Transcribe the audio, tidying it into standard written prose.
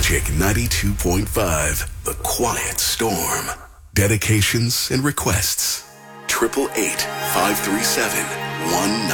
Magic 92.5, The Quiet Storm. Dedications and requests. 888-537-19.